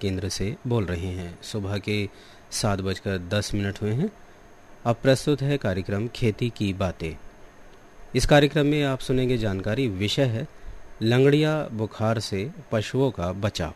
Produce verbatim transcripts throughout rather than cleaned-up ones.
केंद्र से बोल रहे हैं। सुबह के सात बजकर दस मिनट हुए हैं। अब प्रस्तुत है कार्यक्रम खेती की बातें। इस कार्यक्रम में आप सुनेंगे जानकारी। विषय है लंगड़िया बुखार से पशुओं का बचाव।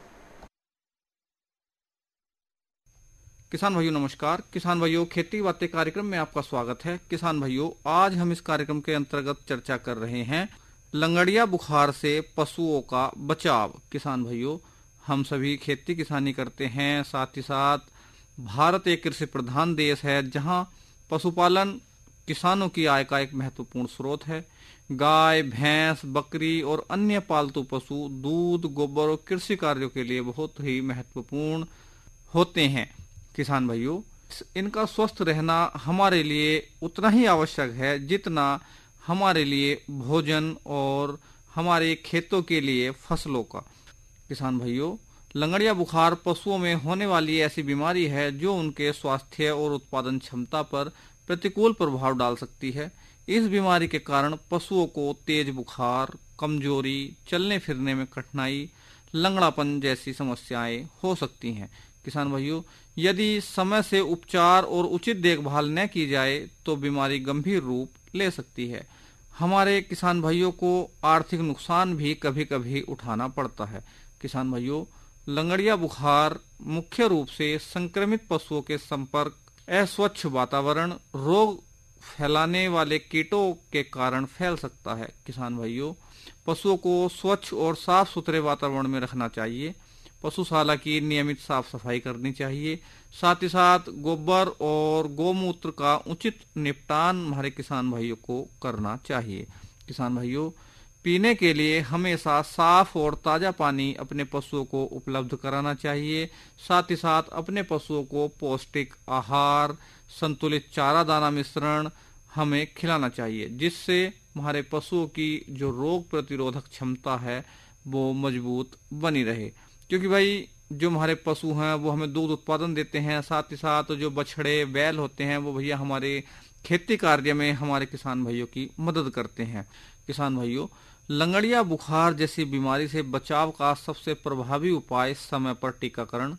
किसान भाइयों नमस्कार। किसान भाइयों, खेती बातें कार्यक्रम में आपका स्वागत है। किसान भाइयों, आज हम इस कार्यक्रम के अंतर्गत चर्चा कर रहे हैं लंगड़िया बुखार से पशुओं का बचाव। किसान भाइयों, हम सभी खेती किसानी करते हैं, साथ ही साथ भारत एक कृषि प्रधान देश है जहां पशुपालन किसानों की आय का एक महत्वपूर्ण स्रोत है। गाय, भैंस, बकरी और अन्य पालतू पशु दूध, गोबर और कृषि कार्यों के लिए बहुत ही महत्वपूर्ण होते हैं। किसान भाइयों, इनका स्वस्थ रहना हमारे लिए उतना ही आवश्यक है जितना हमारे लिए भोजन और हमारे खेतों के लिए फसलों का। किसान भाइयों, लंगड़िया बुखार पशुओं में होने वाली ऐसी बीमारी है जो उनके स्वास्थ्य और उत्पादन क्षमता पर प्रतिकूल प्रभाव डाल सकती है। इस बीमारी के कारण पशुओं को तेज बुखार, कमजोरी, चलने फिरने में कठिनाई, लंगड़ापन जैसी समस्याएं हो सकती हैं। किसान भाइयों, यदि समय से उपचार और उचित देखभाल न की जाए तो बीमारी गंभीर रूप ले सकती है। हमारे किसान भाइयों को आर्थिक नुकसान भी कभी कभी उठाना पड़ता है। किसान भाइयों, लंगड़िया बुखार मुख्य रूप से संक्रमित पशुओं के संपर्क, अस्वच्छ वातावरण, रोग फैलाने वाले कीटों के कारण फैल सकता है। किसान भाइयों, पशुओं को स्वच्छ और साफ सुथरे वातावरण में रखना चाहिए। पशुशाला की नियमित साफ सफाई करनी चाहिए। साथ ही साथ गोबर और गोमूत्र का उचित निपटान हमारे किसान भाइयों को करना चाहिए। किसान भाइयों, पीने के लिए हमेशा साफ और ताजा पानी अपने पशुओं को उपलब्ध कराना चाहिए। साथ ही साथ अपने पशुओं को पौष्टिक आहार, संतुलित चारा दाना मिश्रण हमें खिलाना चाहिए, जिससे हमारे पशुओं की जो रोग प्रतिरोधक क्षमता है वो मजबूत बनी रहे। क्योंकि भाई जो हमारे पशु हैं वो हमें दूध उत्पादन देते हैं। साथ ही साथ जो बछड़े, बैल होते हैं वो भैया हमारे खेती कार्य में हमारे किसान भाइयों की मदद करते हैं। किसान भाइयों, लंगड़िया बुखार जैसी बीमारी से बचाव का सबसे प्रभावी उपाय समय पर टीकाकरण।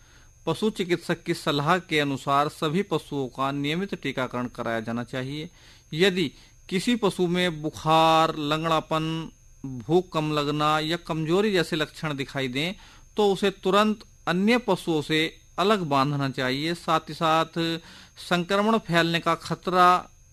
पशु चिकित्सक की सलाह के अनुसार सभी पशुओं का नियमित टीकाकरण कराया जाना चाहिए। यदि किसी पशु में बुखार, लंगड़ापन, भूख कम लगना या कमजोरी जैसे लक्षण दिखाई दें तो उसे तुरंत अन्य पशुओं से अलग बांधना चाहिए। साथ ही साथ संक्रमण फैलने का खतरा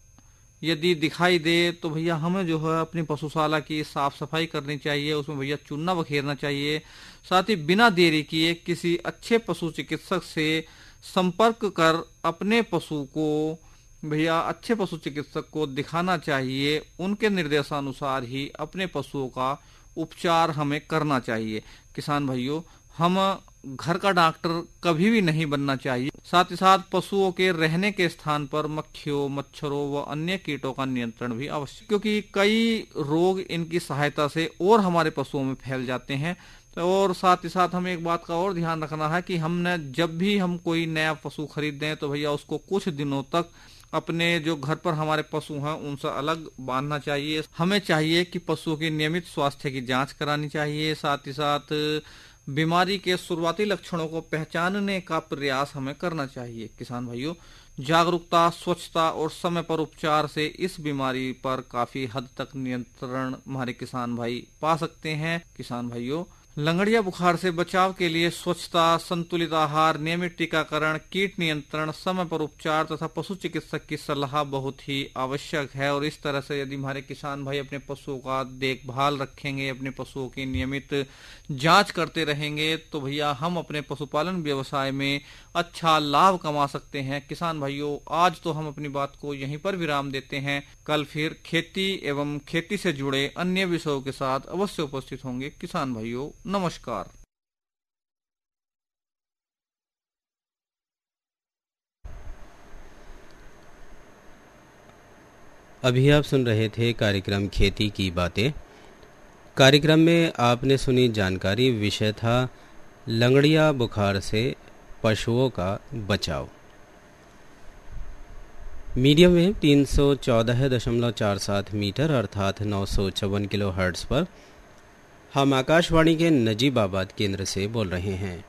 यदि दिखाई दे तो भैया हमें जो है अपनी पशुशाला की साफ सफाई करनी चाहिए, उसमें भैया चूना बखेरना चाहिए। साथ ही बिना देरी किए किसी अच्छे पशु चिकित्सक से संपर्क कर अपने पशु को भैया अच्छे पशु चिकित्सक को दिखाना चाहिए। उनके निर्देशानुसार ही अपने पशुओं का उपचार हमें करना चाहिए। किसान भाइयों, हम घर का डॉक्टर कभी भी नहीं बनना चाहिए। साथ ही साथ पशुओं के रहने के स्थान पर मक्खियों, मच्छरों व अन्य कीटों का नियंत्रण भी आवश्यक, क्योंकि कई रोग इनकी सहायता से और हमारे पशुओं में फैल जाते हैं। और साथ ही साथ हमें एक बात का और ध्यान रखना है कि हमने जब भी हम कोई नया पशु खरीदें तो भैया उसको कुछ दिनों तक अपने जो घर पर हमारे पशु हैं उनसे अलग बांधना चाहिए। हमें चाहिए कि पशुओं की नियमित स्वास्थ्य की जांच करानी चाहिए। साथ ही साथ बीमारी के शुरुआती लक्षणों को पहचानने का प्रयास हमें करना चाहिए। किसान भाइयों, जागरूकता, स्वच्छता और समय पर उपचार से इस बीमारी पर काफी हद तक नियंत्रण हमारे किसान भाई पा सकते हैं। किसान भाइयों, लंगड़िया बुखार से बचाव के लिए स्वच्छता, संतुलित आहार, नियमित टीकाकरण, कीट नियंत्रण, समय पर उपचार तथा पशु चिकित्सक की सलाह बहुत ही आवश्यक है। और इस तरह से यदि हमारे किसान भाई अपने पशुओं का देखभाल रखेंगे, अपने पशुओं की नियमित जांच करते रहेंगे तो भैया हम अपने पशुपालन व्यवसाय में अच्छा लाभ कमा सकते हैं। किसान भाइयों, आज तो हम अपनी बात को यहीं पर विराम देते हैं। कल फिर खेती एवं खेती से जुड़े अन्य विषयों के साथ अवश्य उपस्थित होंगे। किसान भाइयों नमस्कार। अभी आप सुन रहे थे कार्यक्रम खेती की बातें। कार्यक्रम में आपने सुनी जानकारी। विषय था लंगड़िया बुखार से पशुओं का बचाव। मीडियम वेव तीन सौ चौदह दशमलव चार सात मीटर अर्थात नौ सौ चौवन किलो हर्ट्ज पर हम आकाशवाणी के नजीबाबाद केंद्र से बोल रहे हैं।